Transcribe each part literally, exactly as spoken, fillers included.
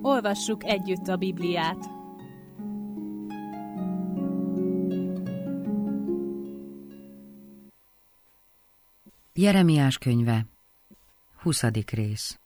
Olvassuk együtt a Bibliát. Jeremiás könyve, huszadik rész.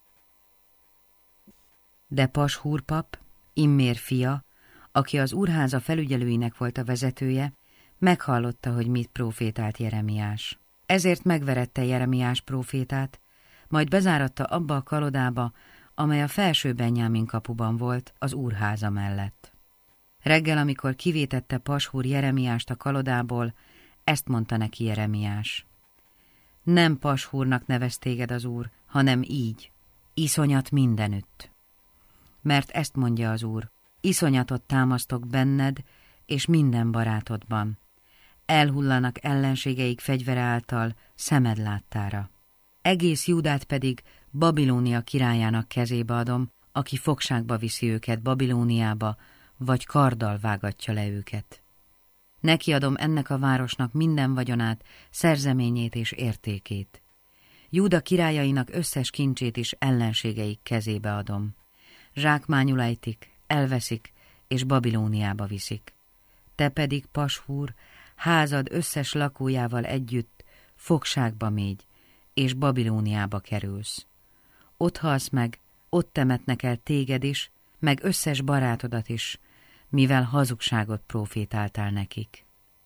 De Pashúr pap, Immér fia, aki az úrháza felügyelőinek volt a vezetője, meghallotta, hogy mit profétált Jeremiás. Ezért megverette Jeremiás prófétát, majd bezáratta abba a kalodába, amely a felső Benjámin kapuban volt, az úrháza mellett. Reggel, amikor kivétette Pashúr Jeremiást a kalodából, ezt mondta neki Jeremiás: nem Pashúrnak nevez téged az Úr, hanem így, iszonyat mindenütt. Mert ezt mondja az Úr: iszonyatot támasztok benned és minden barátodban. Elhullanak ellenségeik fegyvere által szemed láttára. Egész Júdát pedig Babilónia királyának kezébe adom, aki fogságba viszi őket Babilóniába, vagy karddal vágatja le őket. Nekiadom ennek a városnak minden vagyonát, szerzeményét és értékét. Júda királyainak összes kincsét is ellenségeik kezébe adom. Zsákmányul ejtik, elveszik, és Babilóniába viszik. Te pedig, Pashúr, házad összes lakójával együtt fogságba mégy, és Babilóniába kerülsz. Ott halsz meg, ott temetnek el téged is, meg összes barátodat is, mivel hazugságot profétáltál nekik.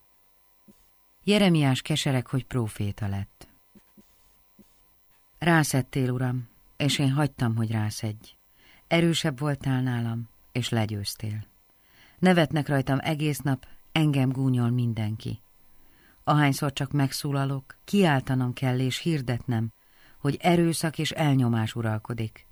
Jeremiás kesereg, hogy próféta lett. Rászettél, Uram, és én hagytam, hogy rászedj. Erősebb voltál nálam, és legyőztél. Nevetnek rajtam egész nap, engem gúnyol mindenki. Ahányszor csak megszólalok, kiáltanom kell és hirdetnem, hogy erőszak és elnyomás uralkodik.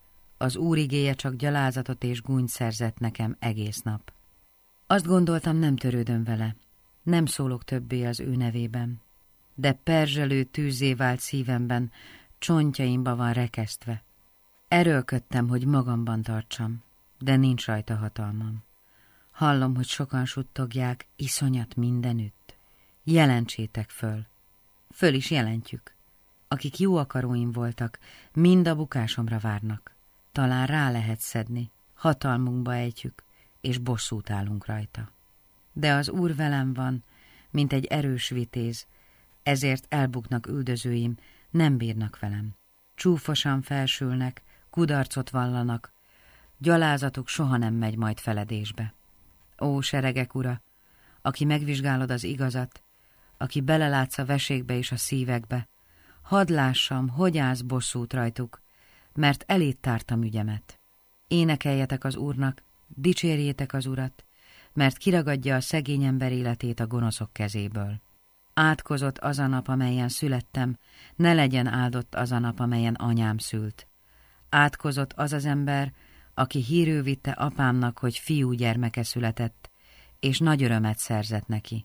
Az Úr igéje csak gyalázatot és gúnyt szerzett nekem egész nap. Azt gondoltam, nem törődöm vele, nem szólok többé az ő nevében, de perzselő tűzzé vált szívemben, csontjaimba van rekesztve. Erőlködtem, hogy magamban tartsam, de nincs rajta hatalmam. Hallom, hogy sokan suttogják, iszonyat mindenütt. Jelentsétek föl. Föl is jelentjük. Akik jó akaróim voltak, mind a bukásomra várnak. Talán rá lehet szedni, hatalmunkba ejtjük, és bosszút állunk rajta. De az Úr velem van, mint egy erős vitéz, ezért elbuknak üldözőim, nem bírnak velem. Csúfosan felsülnek, kudarcot vallanak, gyalázatuk soha nem megy majd feledésbe. Ó, seregek ura, aki megvizsgálod az igazat, aki belelátsz a veségbe és a szívekbe, hadd lássam, hogy állsz bosszút rajtuk, mert eléd tártam ügyemet. Énekeljetek az Úrnak, dicsérjétek az Urat, mert kiragadja a szegény ember életét a gonoszok kezéből. Átkozott az a nap, amelyen születtem, ne legyen áldott az a nap, amelyen anyám szült. Átkozott az az ember, aki hírül vitte apámnak, hogy fiú gyermeke született, és nagy örömet szerzett neki.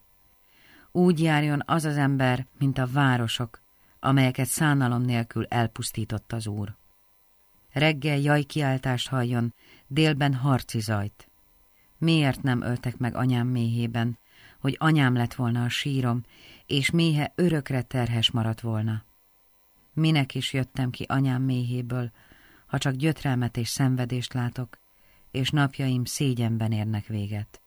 Úgy járjon az az ember, mint a városok, amelyeket szánalom nélkül elpusztított az Úr. Reggel jajkiáltást halljon, délben harci zajt. Miért nem öltek meg anyám méhében, hogy anyám lett volna a sírom, és méhe örökre terhes maradt volna? Minek is jöttem ki anyám méhéből, ha csak gyötrelmet és szenvedést látok, és napjaim szégyenben érnek véget.